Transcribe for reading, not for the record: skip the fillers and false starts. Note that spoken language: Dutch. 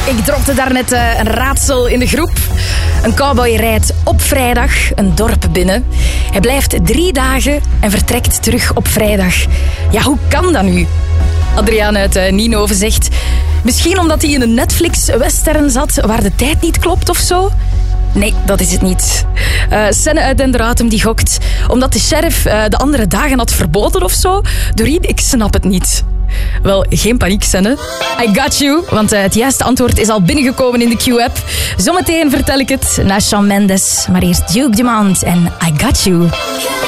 Ik dropte daarnet een raadsel in de groep. Een cowboy rijdt op vrijdag een dorp binnen. Hij blijft 3 dagen en vertrekt terug op vrijdag. Ja, hoe kan dat nu? Adriaan uit Nienhoven zegt... Misschien omdat hij in een Netflix-western zat waar de tijd niet klopt of zo? Nee, dat is het niet. Senne uit Denderautum die gokt omdat de sheriff de andere dagen had verboden of zo. Doreen, ik snap het niet. Wel, geen paniek, Senne. I got you, want het juiste antwoord is al binnengekomen in de Q-app. Zometeen vertel ik het na Shawn Mendes. Maar eerst Duke Dumont en I Got You.